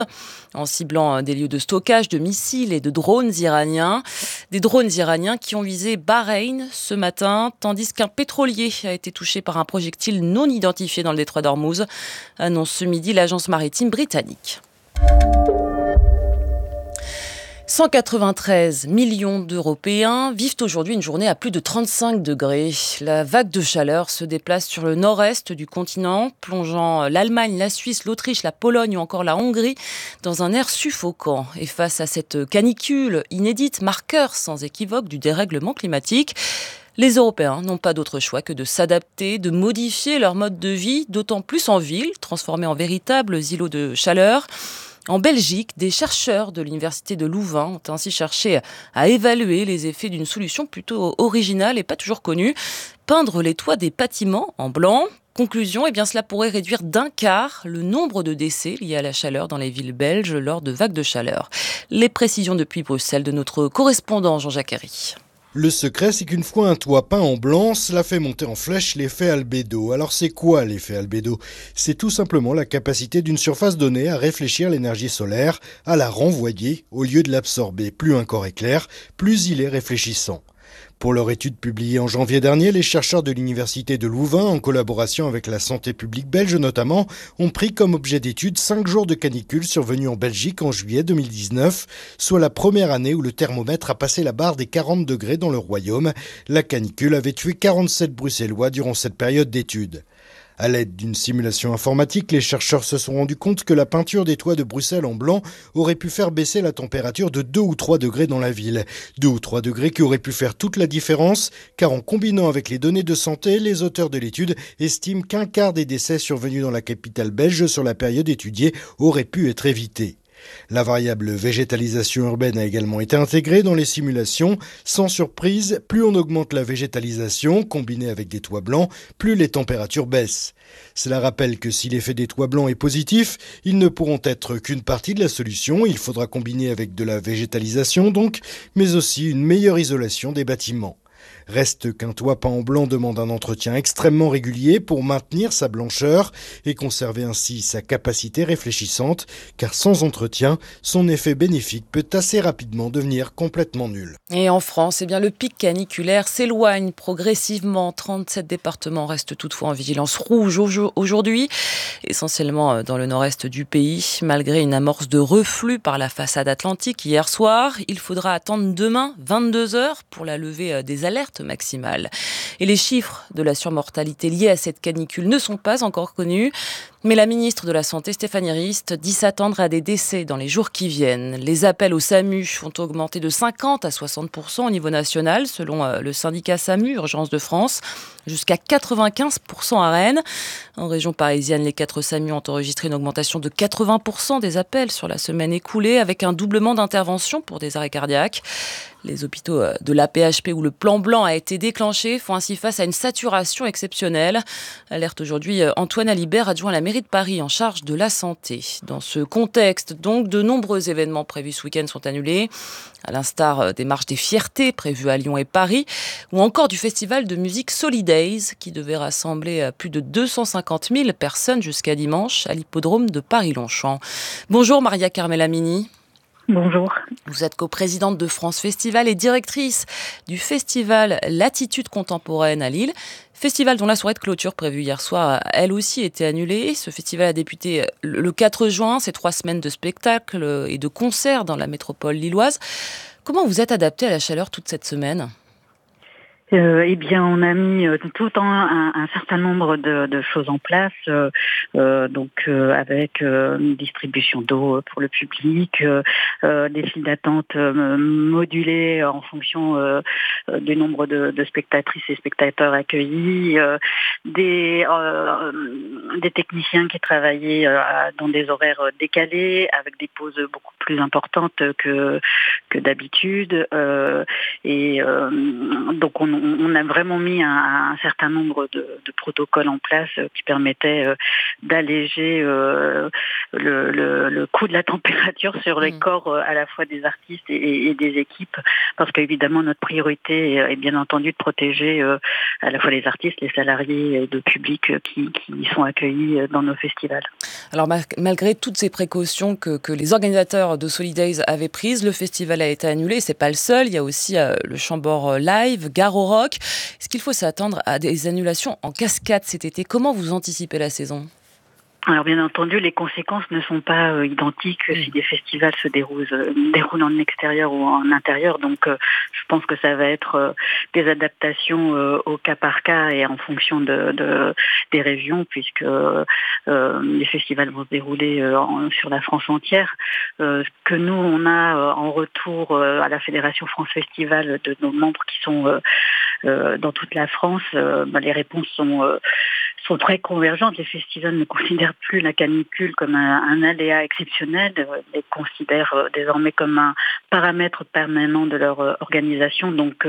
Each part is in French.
en ciblant des lieux de stockage de missiles et de drones iraniens. Des drones iraniens qui ont visé Bahreïn ce matin, tandis qu'un pétrolier a été touché par un projectile non identifié dans le détroit d'Ormuz, annonce ce midi l'agence maritime britannique. 193 millions d'Européens vivent aujourd'hui une journée à plus de 35 degrés. La vague de chaleur se déplace sur le nord-est du continent, plongeant l'Allemagne, la Suisse, l'Autriche, la Pologne ou encore la Hongrie dans un air suffocant. Et face à cette canicule inédite, marqueur sans équivoque du dérèglement climatique, les Européens n'ont pas d'autre choix que de s'adapter, de modifier leur mode de vie, d'autant plus en ville, transformés en véritables îlots de chaleur. En Belgique, des chercheurs de l'université de Louvain ont ainsi cherché à évaluer les effets d'une solution plutôt originale et pas toujours connue, peindre les toits des bâtiments en blanc. Conclusion, cela pourrait réduire d'un quart le nombre de décès liés à la chaleur dans les villes belges lors de vagues de chaleur. Les précisions depuis Bruxelles de notre correspondant Jean-Jacques Herry. Le secret, c'est qu'une fois un toit peint en blanc, cela fait monter en flèche l'effet albédo. Alors c'est quoi l'effet albédo ? C'est tout simplement la capacité d'une surface donnée à réfléchir l'énergie solaire, à la renvoyer au lieu de l'absorber. Plus un corps est clair, plus il est réfléchissant. Pour leur étude publiée en janvier dernier, les chercheurs de l'université de Louvain, en collaboration avec la santé publique belge notamment, ont pris comme objet d'étude 5 jours de canicule survenus en Belgique en juillet 2019, soit la première année où le thermomètre a passé la barre des 40 degrés dans le royaume. La canicule avait tué 47 Bruxellois durant cette période d'étude. À l'aide d'une simulation informatique, les chercheurs se sont rendus compte que la peinture des toits de Bruxelles en blanc aurait pu faire baisser la température de 2 ou 3 degrés dans la ville. 2 ou 3 degrés qui auraient pu faire toute la différence, car en combinant avec les données de santé, les auteurs de l'étude estiment qu'un quart des décès survenus dans la capitale belge sur la période étudiée auraient pu être évités. La variable végétalisation urbaine a également été intégrée dans les simulations. Sans surprise, plus on augmente la végétalisation, combinée avec des toits blancs, plus les températures baissent. Cela rappelle que si l'effet des toits blancs est positif, ils ne pourront être qu'une partie de la solution. Il faudra combiner avec de la végétalisation donc, mais aussi une meilleure isolation des bâtiments. Reste qu'un toit peint en blanc demande un entretien extrêmement régulier pour maintenir sa blancheur et conserver ainsi sa capacité réfléchissante, car sans entretien, son effet bénéfique peut assez rapidement devenir complètement nul. Et en France, le pic caniculaire s'éloigne progressivement. 37 départements restent toutefois en vigilance rouge aujourd'hui, essentiellement dans le nord-est du pays. Malgré une amorce de reflux par la façade atlantique hier soir, il faudra attendre demain 22h pour la levée des alertes maximales. Et les chiffres de la surmortalité liés à cette canicule ne sont pas encore connus. Mais la ministre de la Santé, Stéphanie Rist, dit s'attendre à des décès dans les jours qui viennent. Les appels au SAMU ont augmenté de 50 à 60% au niveau national, selon le syndicat SAMU, Urgence de France, jusqu'à 95% à Rennes. En région parisienne, les 4 SAMU ont enregistré une augmentation de 80% des appels sur la semaine écoulée, avec un doublement d'interventions pour des arrêts cardiaques. Les hôpitaux de l'AP-HP où le plan blanc a été déclenché font ainsi face à une saturation exceptionnelle. Alerte aujourd'hui Antoine Alibert, adjoint à la mairie de Paris en charge de la santé. Dans ce contexte, donc, de nombreux événements prévus ce week-end sont annulés, à l'instar des marches des fiertés prévues à Lyon et Paris, ou encore du festival de musique Solidays qui devait rassembler plus de 250 000 personnes jusqu'à dimanche à l'hippodrome de Paris-Longchamp. Bonjour Maria Carmelamini. Bonjour. Vous êtes coprésidente de France Festival et directrice du festival Latitude Contemporaine à Lille. Festival dont la soirée de clôture prévue hier soir a elle aussi été annulée. Ce festival a débuté le 4 juin, c'est 3 semaines de spectacles et de concerts dans la métropole lilloise. Comment vous êtes adapté à la chaleur toute cette semaine ? On a mis tout le temps un certain nombre de choses en place, avec une distribution d'eau pour le public, des files d'attente modulées en fonction du nombre de spectatrices et spectateurs accueillis, des techniciens qui travaillaient dans des horaires décalés, avec des pauses beaucoup plus importante que d'habitude. Donc on a vraiment mis un certain nombre de protocoles en place qui permettaient d'alléger le coût de la température sur les corps à la fois des artistes et des équipes, parce qu'évidemment notre priorité est bien entendu de protéger à la fois les artistes, les salariés et le public qui sont accueillis dans nos festivals. Alors malgré toutes ces précautions que les organisateurs de Solidays avaient prises, le festival a été annulé. C'est pas le seul, il y a aussi le Chambord Live, Gare au Rock. Est-ce qu'il faut s'attendre à des annulations en cascade cet été ? Comment vous anticipez la saison ? Alors bien entendu, les conséquences ne sont pas identiques si des festivals se déroulent en extérieur ou en intérieur. Donc je pense que ça va être des adaptations au cas par cas et en fonction des régions, puisque les festivals vont se dérouler sur la France entière. Ce que nous, on a en retour à la Fédération France Festival de nos membres qui sont dans toute la France, les réponses sont très convergentes. Les festivals ne considèrent plus la canicule comme un aléa exceptionnel, les considèrent désormais comme un paramètre permanent de leur organisation. Donc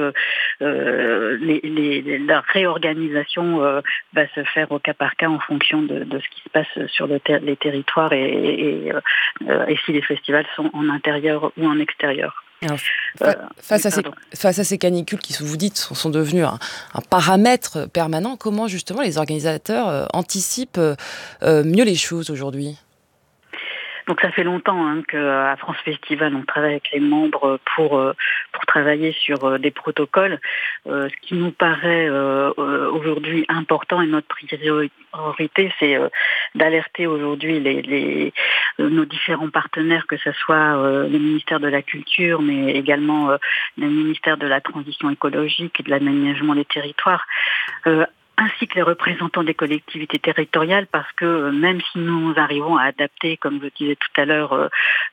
la réorganisation va se faire au cas par cas en fonction de ce qui se passe sur les territoires et si les festivals sont en intérieur ou en extérieur. Alors, face à ces canicules qui, vous dites, sont devenues un paramètre permanent, comment justement les organisateurs anticipent mieux les choses aujourd'hui ? Donc ça fait longtemps qu'à France Festival, on travaille avec les membres pour travailler sur des protocoles. Ce qui nous paraît aujourd'hui important et notre priorité, c'est d'alerter aujourd'hui nos différents partenaires, que ce soit le ministère de la Culture, mais également le ministère de la Transition écologique et de l'aménagement des territoires, ainsi que les représentants des collectivités territoriales, parce que même si nous arrivons à adapter, comme je disais tout à l'heure,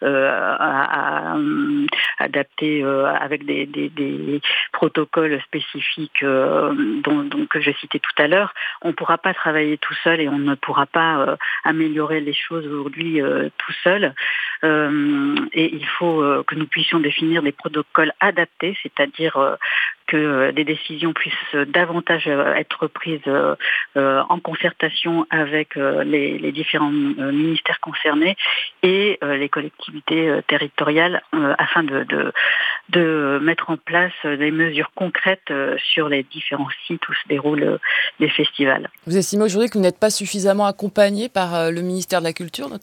à adapter avec des protocoles spécifiques que j'ai cités tout à l'heure, on ne pourra pas travailler tout seul et on ne pourra pas améliorer les choses aujourd'hui tout seul. Et il faut que nous puissions définir des protocoles adaptés, c'est-à-dire que des décisions puissent davantage être prises en concertation avec les différents ministères concernés et les collectivités territoriales afin de mettre en place des mesures concrètes sur les différents sites où se déroulent les festivals. Vous estimez aujourd'hui que vous n'êtes pas suffisamment accompagné par le ministère de la Culture notamment ?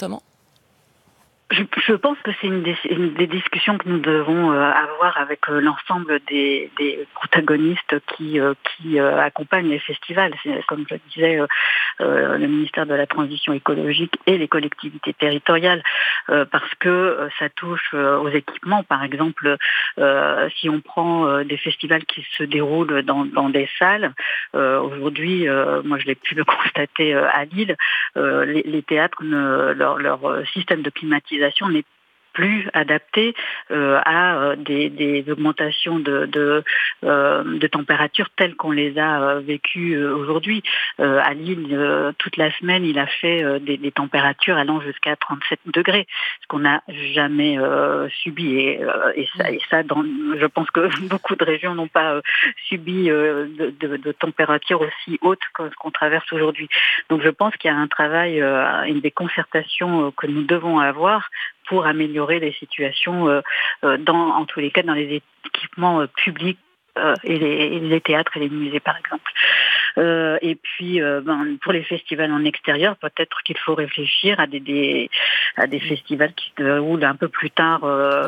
Je pense que c'est une des discussions que nous devons avoir avec l'ensemble des protagonistes qui accompagnent les festivals. C'est, comme je disais, le ministère de la Transition écologique et les collectivités territoriales, parce que ça touche aux équipements. Par exemple, si on prend des festivals qui se déroulent dans des salles, aujourd'hui, moi je l'ai pu le constater à Lille, les théâtres, leur système de climatisation n'est plus adapté à des augmentations de température telles qu'on les a vécues aujourd'hui. À Lille, toute la semaine, il a fait des températures allant jusqu'à 37 degrés, ce qu'on n'a jamais subi. Et ça je pense que beaucoup de régions n'ont pas subi de températures aussi hautes que ce qu'on traverse aujourd'hui. Donc je pense qu'il y a un travail, des concertations que nous devons avoir pour améliorer les situations, en tous les cas dans les équipements publics et les théâtres et les musées par exemple. Et puis pour les festivals en extérieur, peut-être qu'il faut réfléchir à des festivals qui se déroulent un peu plus tard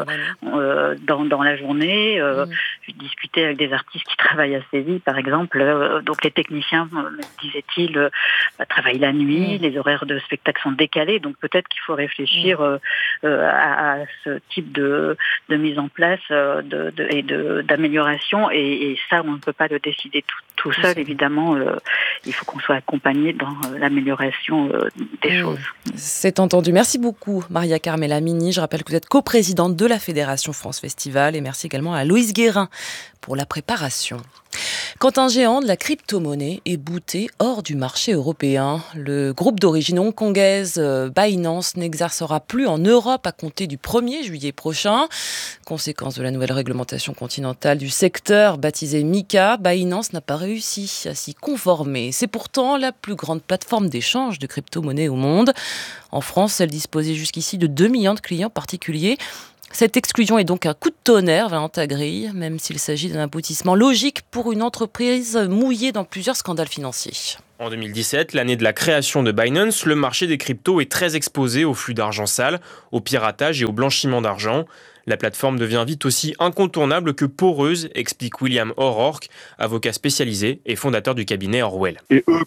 dans la journée. J'ai discuté avec des artistes qui travaillent à Séville par exemple, donc les techniciens, disait-il, travaillent la nuit, les horaires de spectacle sont décalés, donc peut-être qu'il faut réfléchir à ce type de mise en place et d'amélioration, et ça on ne peut pas le décider tout seul évidemment. Il faut qu'on soit accompagné dans l'amélioration des choses. C'est entendu. Merci beaucoup Maria Carmela Mini. Je rappelle que vous êtes coprésidente de la Fédération France Festival, et merci également à Louise Guérin pour la préparation. Quand un géant de la crypto-monnaie est bouté hors du marché européen, le groupe d'origine hongkongaise Binance n'exercera plus en Europe à compter du 1er juillet prochain. Conséquence de la nouvelle réglementation continentale du secteur baptisée MiCA, Binance n'a pas réussi à s'y conformer. C'est pourtant la plus grande plateforme d'échange de crypto-monnaies au monde. En France, elle disposait jusqu'ici de 2 millions de clients particuliers. Cette exclusion est donc un coup de tonnerre, Valentin Grille, même s'il s'agit d'un aboutissement logique pour une entreprise mouillée dans plusieurs scandales financiers. En 2017, l'année de la création de Binance, le marché des cryptos est très exposé au flux d'argent sale, au piratage et au blanchiment d'argent. La plateforme devient vite aussi incontournable que poreuse, explique William O'Rourke, avocat spécialisé et fondateur du cabinet Orwell. Et eux